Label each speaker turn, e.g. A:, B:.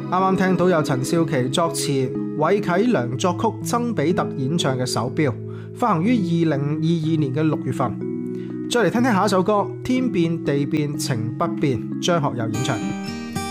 A: 啱啱聽到有陳少琪作詞、韋啟良作曲、曾比特演唱嘅《手錶》，發行於2022年嘅6月份。再嚟聽聽下一首歌《天變地變情不變》，張學友演唱。